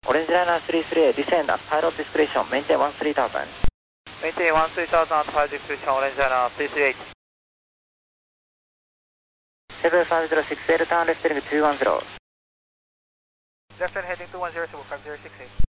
Orange Liner 338, descend at pilot discretion, maintain 13,000. Maintain 13,000 at pilot discretion, Orange Liner 338. 7506, fair turn left heading 210. Left turn heading 210, 7506.